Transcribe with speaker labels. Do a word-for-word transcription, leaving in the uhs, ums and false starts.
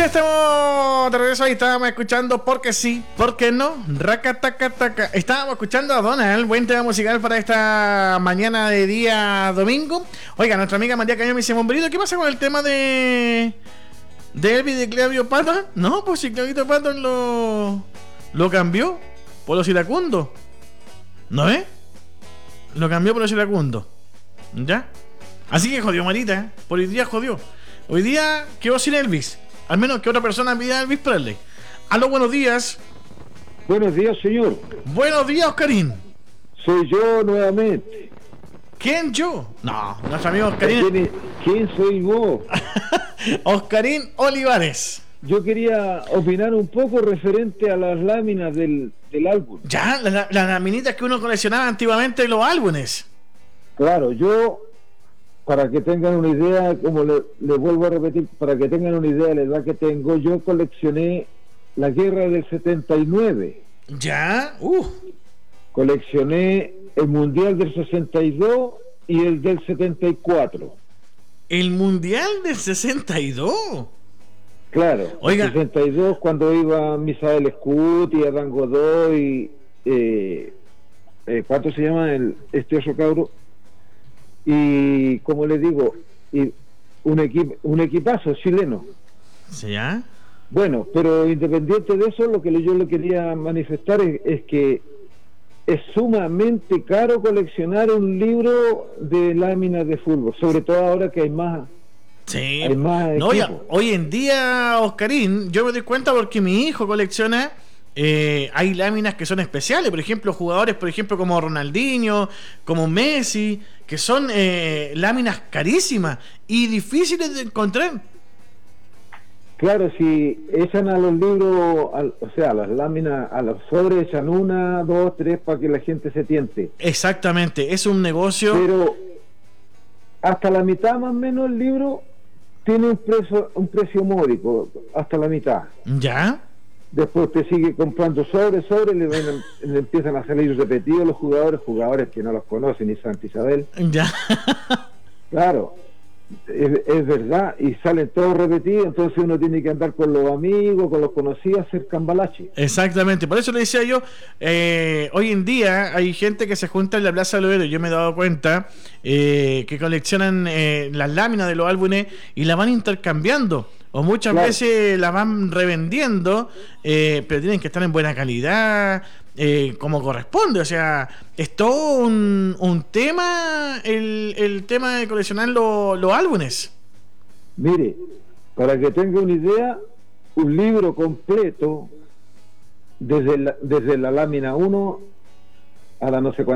Speaker 1: Ya estamos de regreso. Ahí estábamos escuchando Porque sí, porque no, Racatacataca. Estábamos escuchando a Donald. Buen tema musical para esta mañana de día domingo. Oiga, nuestra amiga María Cañón me dice: Bomberito, ¿qué pasa con el tema de de Elvis de Claudio Patton? No, pues si Claudio Patton lo lo cambió por los iracundos, ¿no es? Lo cambió por los iracundos, ¿ya? Así que jodió Marita, ¿eh? Por hoy día jodió. Hoy día quedó sin Elvis. Al menos que otra persona pida a Elvis Presley. Aló, buenos días.
Speaker 2: Buenos días, señor.
Speaker 1: Buenos días, Oscarín.
Speaker 2: Soy yo nuevamente.
Speaker 1: ¿Quién, yo? No, nuestro amigo Oscarín.
Speaker 2: ¿Quién, es- quién soy vos?
Speaker 1: Oscarín Olivares.
Speaker 2: Yo quería opinar un poco referente a las láminas del, del álbum.
Speaker 1: Ya, las la, las laminitas que uno coleccionaba antiguamente en los álbumes.
Speaker 2: Claro, yo, para que tengan una idea, como le, le vuelvo a repetir, para que tengan una idea de la edad que tengo, yo coleccioné la guerra del setenta y nueve.
Speaker 1: Ya, uh.
Speaker 2: Coleccioné el mundial del sesenta y dos y el del setenta y cuatro.
Speaker 1: El mundial del sesenta y dos.
Speaker 2: Claro,
Speaker 1: Oiga.
Speaker 2: en sesenta y dos cuando iba Misael Scuti, Adán Godoy, eh, eh, ¿cuánto se llama el, este oso cabro? Y como le digo, y un, equip, un equipazo chileno.
Speaker 1: ¿Sí, ya?
Speaker 2: Bueno, pero independiente de eso, lo que yo le quería manifestar es, es que es sumamente caro coleccionar un libro de láminas de fútbol, sobre todo ahora que hay más.
Speaker 1: Sí.
Speaker 2: Hay más
Speaker 1: No, ya,
Speaker 2: equipos.
Speaker 1: hoy en día, Oscarín, yo me doy cuenta porque mi hijo colecciona. Eh, hay láminas que son especiales, por ejemplo, jugadores, por ejemplo, como Ronaldinho, como Messi, que son eh, láminas carísimas y difíciles de encontrar.
Speaker 2: Claro, si echan a los libros, al- o sea, a las láminas, a los sobres echan una, dos, tres para que la gente se tiente.
Speaker 1: Exactamente, es un negocio.
Speaker 2: Pero hasta la mitad más o menos el libro tiene un precio, un precio módico, hasta la mitad.
Speaker 1: ¿Ya?
Speaker 2: Después te sigue comprando sobre, sobre, le, ven- le empiezan a salir repetidos los jugadores, jugadores que no los conocen, ni Santa Isabel.
Speaker 1: ¿Ya?
Speaker 2: Claro, es, es verdad, y salen todos repetidos, entonces uno tiene que andar con los amigos, con los conocidos, hacer cambalache.
Speaker 1: Exactamente, por eso le decía yo, eh, hoy en día hay gente que se junta en la Plaza del Obrero, yo me he dado cuenta, eh, que coleccionan eh, las láminas de los álbumes y las van intercambiando, o muchas
Speaker 2: Claro.
Speaker 1: veces las van revendiendo, eh, pero tienen que estar en buena calidad, eh, como corresponde, o sea, es todo un, un tema, el, el tema de coleccionar lo- los álbumes.
Speaker 2: Mire, para que tenga una idea, un libro completo, desde la, desde la lámina uno a la no sé cuánta